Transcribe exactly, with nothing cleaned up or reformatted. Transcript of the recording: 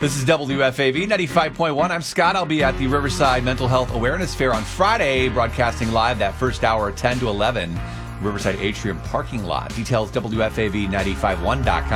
This is W F A V ninety-five point one. I'm Scott. I'll be at the Riverside Mental Health Awareness Fair on Friday, broadcasting live that first hour, ten to eleven, Riverside Atrium parking lot. Details W F A V nine five one dot com.